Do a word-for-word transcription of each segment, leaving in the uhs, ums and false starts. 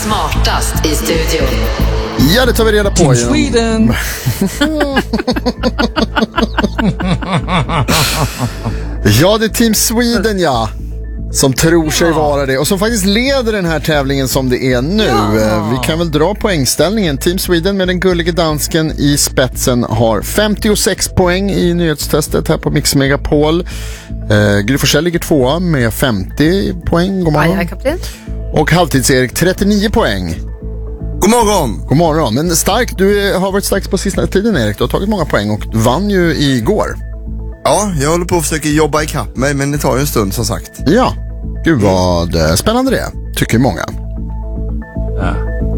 Smartast i studion. Ja, det tar vi reda på. Team Sweden. Ja, det är Team Sweden, ja. Som tror sig vara det. Och som faktiskt leder den här tävlingen som det är nu. Ja. Vi kan väl dra poängställningen. Team Sweden med den gulliga dansken i spetsen har femtiosex poäng i nyhetstestet här på Mix Megapol. Eh, Gry Forssell ligger tvåa med femtio poäng. God morgon. Aj, kapten. Och Halvtids-Erik trettionio poäng. God morgon. God morgon. Men stark, du har varit stark på sista tiden, Erik. Du har tagit många poäng och vann ju igår. Ja, jag håller på att försöka jobba ikapp mig, men det tar ju en stund som sagt. Ja, gud vad spännande det är, tycker många. Ja.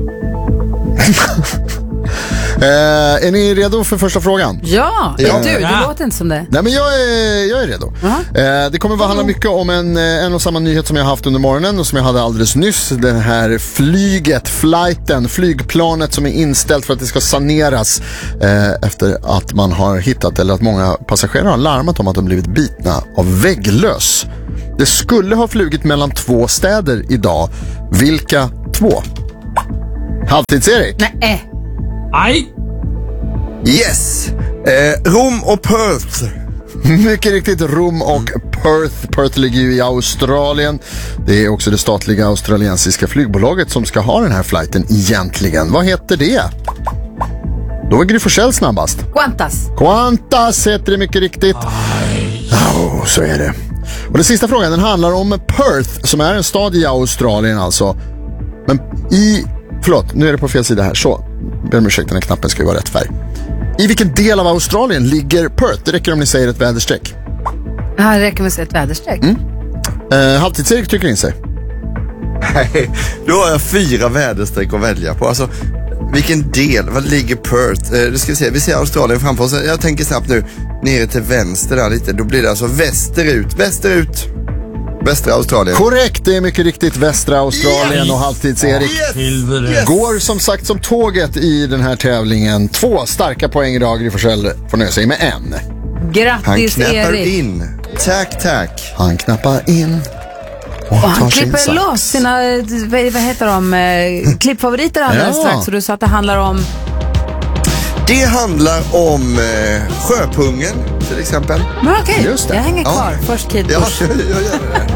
eh, är ni redo för första frågan? Ja, Ja. du, det Ja. låter inte som det. Nej, men jag är, jag är redo. Uh-huh. Eh, det kommer att handla mycket om en, en och samma nyhet som jag haft under morgonen och som jag hade alldeles nyss. Den här flyget, flighten, flygplanet som är inställt för att det ska saneras eh, efter att man har hittat, eller att många passagerare har larmat om att de blivit bitna av vägglöss. Det skulle ha flugit mellan två städer idag. Vilka två? Halvtids-Erik? Nej. Aj. Yes! Eh, Rom och Perth. Mycket riktigt, Rom och Perth. Perth ligger ju i Australien. Det är också det statliga australiensiska flygbolaget som ska ha den här flighten egentligen. Vad heter det? Då är Gry Forssell snabbast. Qantas. Qantas heter det mycket riktigt. Oh, så är det. Och den sista frågan, den handlar om Perth, som är en stad i Australien alltså. Men i... Förlåt, nu är det på fel sida här. Så, ber om ursäkt, den här knappen ska ju vara rätt färg. I vilken del av Australien ligger Perth? Det räcker om ni säger ett väderstreck. Ja, det räcker med att säga ett väderstreck. Mm. Eh, Halvtids-Erik tycker in sig. Nej, då har jag fyra väderstreck att välja på. Alltså, vilken del? Vad ligger Perth? Eh, du ska se, vi ser Australien framför oss. Jag tänker snabbt nu, nere till vänster där lite. Då blir det alltså västerut. Västerut. Västra Australien. Korrekt, det är mycket riktigt västra Australien. Yes! Och Halvtids-Erik Yes! Yes! går som sagt som tåget i den här tävlingen. Två starka poäng idag. Gry Forssell får nöja sig med en. Han Grattis, knäppar Erik. in. Tack, tack. Han knappar in och Och tar han sin klipper sax. loss sina, vad vad heter de, eh, klippfavoriter alldeles Ja. strax. Så du sa att det handlar om... Det handlar om eh, sjöpungen till exempel. Men okej, Just det. jag hänger Ja. kvar. Först Kid Ja, Bush. jag gör det.